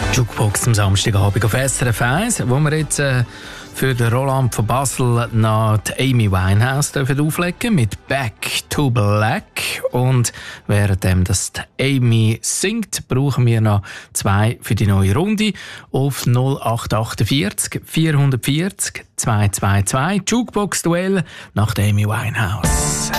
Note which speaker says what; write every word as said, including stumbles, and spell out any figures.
Speaker 1: Jukebox am Samstagabend auf S R F eins, wo wir jetzt äh, für den Roland von Basel nach Amy Winehouse dürfen auflegen mit Back to Black. Und währenddem das Amy singt, brauchen wir noch zwei für die neue Runde auf null acht achtundvierzig vierhundertvierzig zweihundertzweiundzwanzig. Jukebox-Duell nach Amy Winehouse.